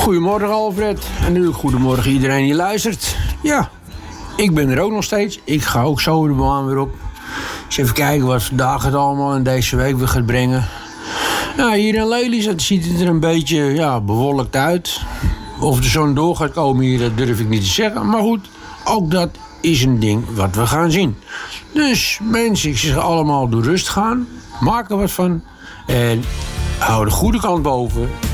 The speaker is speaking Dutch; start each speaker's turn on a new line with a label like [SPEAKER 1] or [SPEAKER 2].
[SPEAKER 1] Goedemorgen Alfred. En nu goedemorgen iedereen die luistert. Ja, ik ben er ook nog steeds. Ik ga ook zo de baan weer op. Dus even kijken wat vandaag het allemaal in deze week weer gaat brengen. Nou, hier in Lelystad ziet het er een beetje bewolkt uit. Of de zon door gaat komen hier, dat durf ik niet te zeggen. Maar goed, ook dat is een ding wat we gaan zien. Dus mensen, ik zeg allemaal door rust gaan. Maak er wat van. En hou de goede kant boven.